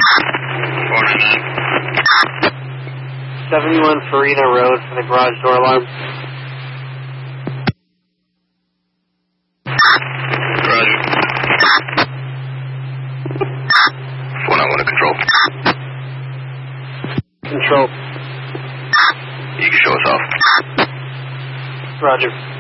499. 71 Farina Road for the garage door alarm. Roger. 491 to control. Control. You can show us off. Roger.